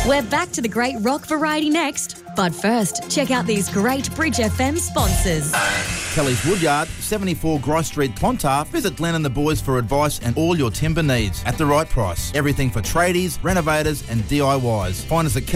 We're back to the great rock variety next. But first, check out these great Bridge FM sponsors. Kelly's Woodyard, 74 Grice Street, Clontarf. Visit Glenn and the boys for advice and all your timber needs at the right price. Everything for tradies, renovators and DIYs. Find us at